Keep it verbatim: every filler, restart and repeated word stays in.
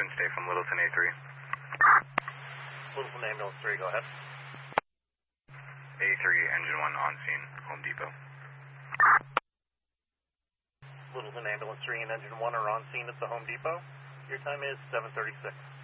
Twin State from Littleton A three. Littleton Ambulance three, go ahead. A three, engine one on scene, Home Depot. Littleton Ambulance three and engine one are on scene at the Home Depot. Your time is seven thirty-six.